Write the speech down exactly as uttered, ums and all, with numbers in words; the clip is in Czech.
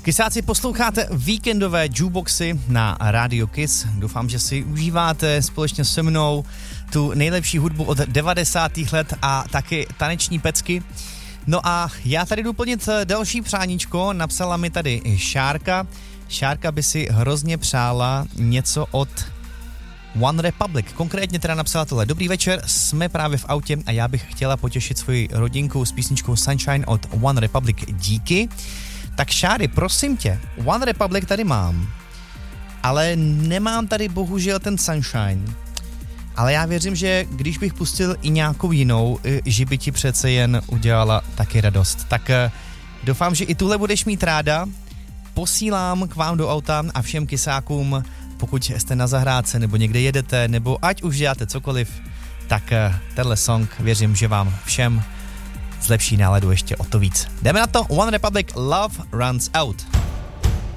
Kysáci, posloucháte víkendové jukeboxy na Radio Kiss. Doufám, že si užíváte společně se mnou tu nejlepší hudbu od devadesátých let a taky taneční pecky. No a já tady jdu plnit další přáníčko, napsala mi tady Šárka. Šárka by si hrozně přála něco od One Republic. Konkrétně teda napsala tohle. Dobrý večer, jsme právě v autě a já bych chtěla potěšit svoji rodinku s písničkou Sunshine od One Republic. Díky. Tak Šáry, prosím tě, One Republic tady mám, ale nemám tady bohužel ten Sunshine. Ale já věřím, že když bych pustil i nějakou jinou, že by ti přece jen udělala taky radost. Tak doufám, že i tuhle budeš mít ráda. Posílám k vám do auta a všem kysákům, pokud jste na zahrádce nebo někde jedete, nebo ať už děláte cokoliv, tak tenhle song věřím, že vám všem zlepší náladu ještě o to víc. Jdeme na to, One Republic, Love Runs Out.